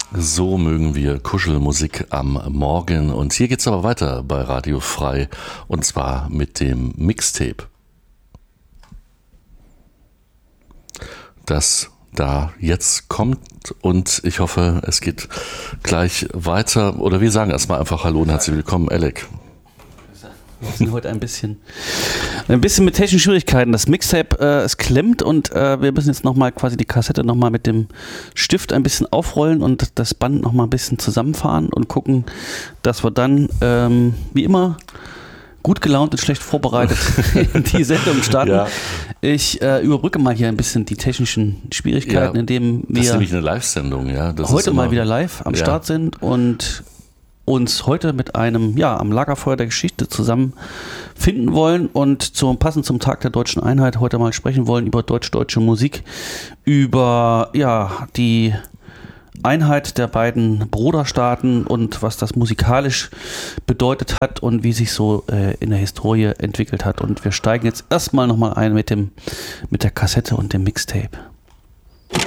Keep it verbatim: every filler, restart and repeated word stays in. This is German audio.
So mögen wir Kuschelmusik am Morgen. Und hier geht's aber weiter bei Radio Frei. Und zwar mit dem Mixtape. Das da jetzt kommt und ich hoffe, es geht gleich weiter. Oder wir sagen erstmal einfach Hallo und herzlich willkommen, Alec. Wir sind heute ein bisschen, ein bisschen mit technischen Schwierigkeiten. Das Mixtape, äh, es klemmt und äh, wir müssen jetzt nochmal quasi die Kassette nochmal mit dem Stift ein bisschen aufrollen und das Band nochmal ein bisschen zusammenfahren und gucken, dass wir dann, ähm, wie immer, gut gelaunt und schlecht vorbereitet in die Sendung starten. Ja. Ich äh, überbrücke mal hier ein bisschen die technischen Schwierigkeiten, ja, indem wir das ist nämlich eine Live-Sendung, ja. Das heute ist immer, mal wieder live am ja. Start sind und uns heute mit einem, ja, am Lagerfeuer der Geschichte zusammenfinden wollen und zum, passend zum Tag der Deutschen Einheit heute mal sprechen wollen über deutsch-deutsche Musik, über, ja, die Einheit der beiden Bruderstaaten und was das musikalisch bedeutet hat und wie sich so äh, in der Historie entwickelt hat. Und wir steigen jetzt erstmal nochmal ein mit dem, mit der Kassette und dem Mixtape.